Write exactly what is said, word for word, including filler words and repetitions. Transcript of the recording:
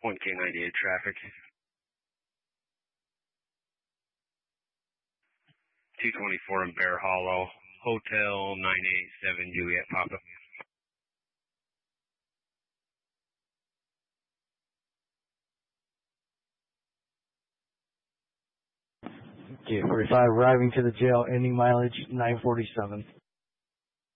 one K ninety-eight traffic. two twenty-four in Bear Hollow. Hotel nine eight seven Juliet Papa. J forty-five arriving to the jail, ending mileage nine forty-seven.